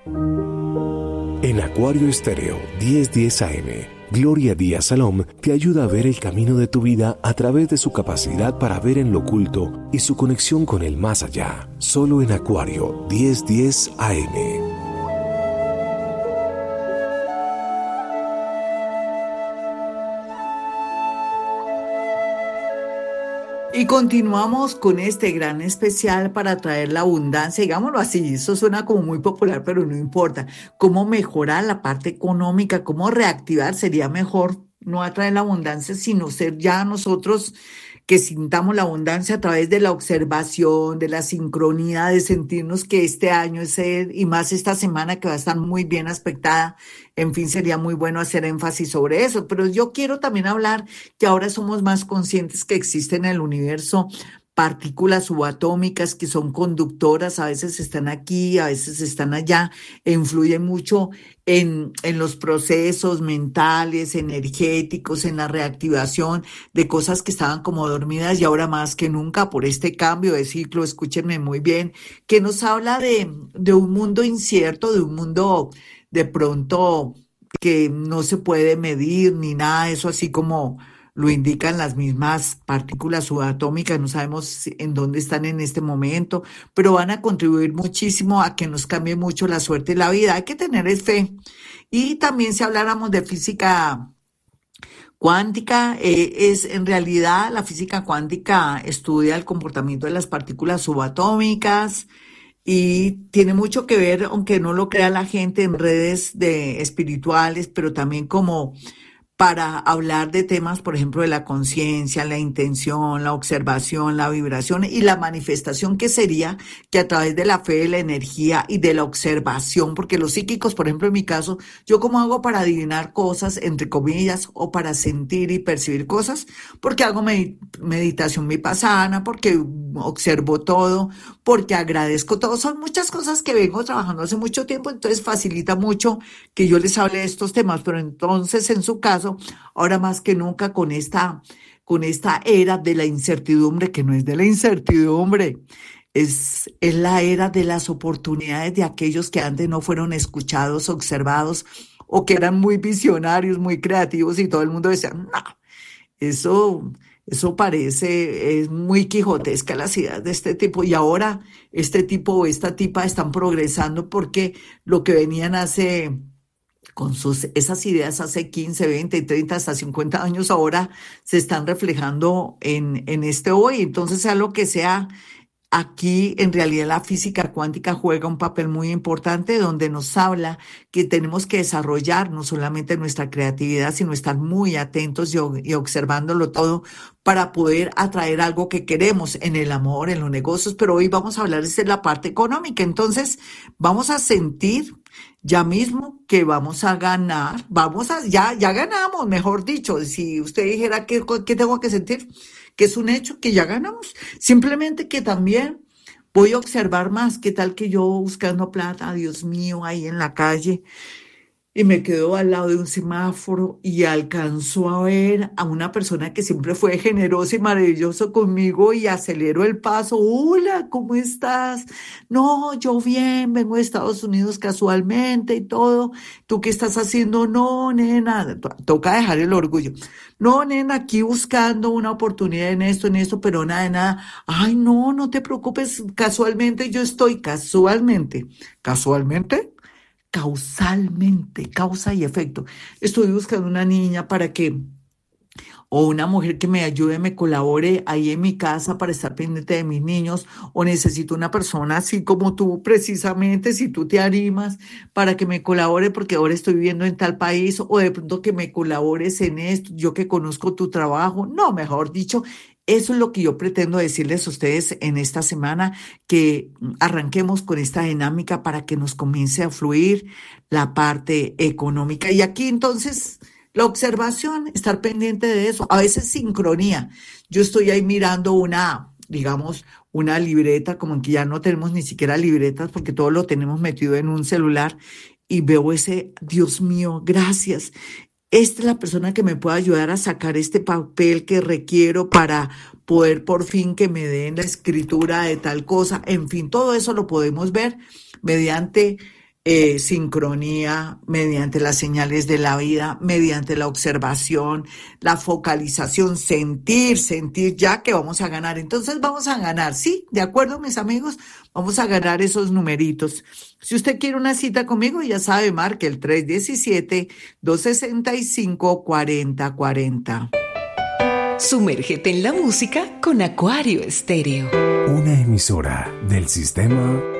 En Acuario Estéreo 1010 AM, Gloria Díaz Salom te ayuda a ver el camino de tu vida a través de su capacidad para ver en lo oculto y su conexión con el más allá. Solo en Acuario 1010 AM. Y continuamos con este gran especial para traer la abundancia, digámoslo así, eso suena como muy popular, pero no importa. Cómo mejorar la parte económica, cómo reactivar, sería mejor no atraer la abundancia, sino ser ya nosotros que sintamos la abundancia a través de la observación, de la sincronía, de sentirnos que este año es y más esta semana que va a estar muy bien aspectada. En fin, sería muy bueno hacer énfasis sobre eso, pero yo quiero también hablar que ahora somos más conscientes que existen en el universo partículas subatómicas que son conductoras, a veces están aquí, a veces están allá, e influyen mucho en los procesos mentales, energéticos, en la reactivación de cosas que estaban como dormidas y ahora más que nunca por este cambio de ciclo, escúchenme muy bien, que nos habla de un mundo incierto, de un mundo de pronto que no se puede medir ni nada de eso, así como lo indican las mismas partículas subatómicas, no sabemos en dónde están en este momento, pero van a contribuir muchísimo a que nos cambie mucho la suerte y la vida. Hay que tener fe. Y también si habláramos de física cuántica, es en realidad la física cuántica estudia el comportamiento de las partículas subatómicas, y tiene mucho que ver, aunque no lo crea la gente, en redes de espirituales, pero también como para hablar de temas, por ejemplo, de la conciencia, la intención, la observación, la vibración y la manifestación, que sería que a través de la fe, de la energía y de la observación, porque los psíquicos, por ejemplo, en mi caso, yo cómo hago para adivinar cosas, entre comillas, o para sentir y percibir cosas, porque hago meditación vipassana, porque observo todo, porque agradezco todo. Son muchas cosas que vengo trabajando hace mucho tiempo, entonces facilita mucho que yo les hable de estos temas, pero entonces en su caso, ahora más que nunca con esta era de la incertidumbre, que no es de la incertidumbre, es la era de las oportunidades de aquellos que antes no fueron escuchados, observados, o que eran muy visionarios, muy creativos, y todo el mundo decía, no, eso, eso parece, es muy quijotesca las ideas de este tipo. Y ahora este tipo o esta tipa están progresando porque lo que venían hace con esas ideas hace 15, 20, 30, hasta 50 años, ahora se están reflejando en este hoy. Entonces, sea lo que sea, aquí en realidad la física cuántica juega un papel muy importante donde nos habla que tenemos que desarrollar no solamente nuestra creatividad, sino estar muy atentos y observándolo todo para poder atraer algo que queremos en el amor, en los negocios. Pero hoy vamos a hablar de la parte económica. Entonces, vamos a sentir ya mismo que vamos a ganar, ya ganamos, mejor dicho. Si usted dijera qué tengo que sentir, que es un hecho, que ya ganamos. Simplemente que también voy a observar más, qué tal que yo buscando plata, Dios mío, ahí en la calle, y me quedó al lado de un semáforo y alcanzó a ver a una persona que siempre fue generosa y maravilloso conmigo y aceleró el paso. Hola, ¿cómo estás? No, yo bien, vengo de Estados Unidos casualmente y todo. ¿Tú qué estás haciendo? No, nena, toca dejar el orgullo. No, nena, aquí buscando una oportunidad en esto, pero nada de nada. Ay, no, no te preocupes, casualmente yo estoy, casualmente, causalmente, causa y efecto. Estoy buscando una niña para que, o una mujer que me ayude, me colabore ahí en mi casa para estar pendiente de mis niños, o necesito una persona así como tú, precisamente, si tú te animas, para que me colabore, porque ahora estoy viviendo en tal país, o de pronto que me colabores en esto, yo que conozco tu trabajo. No, mejor dicho, eso es lo que yo pretendo decirles a ustedes en esta semana, que arranquemos con esta dinámica para que nos comience a fluir la parte económica. Y aquí entonces la observación, estar pendiente de eso, a veces sincronía. Yo estoy ahí mirando digamos, una libreta, como que ya no tenemos ni siquiera libretas porque todo lo tenemos metido en un celular, y veo ese, Dios mío, gracias. Esta es la persona que me puede ayudar a sacar este papel que requiero para poder por fin que me den la escritura de tal cosa. En fin, todo eso lo podemos ver mediante sincronía, mediante las señales de la vida, mediante la observación, la focalización, sentir ya que vamos a ganar. Entonces vamos a ganar, ¿sí? ¿De acuerdo, mis amigos? Vamos a ganar esos numeritos. Si usted quiere una cita conmigo, ya sabe, marque el 317-265-4040. Sumérgete en la música con Acuario Estéreo. Una emisora del sistema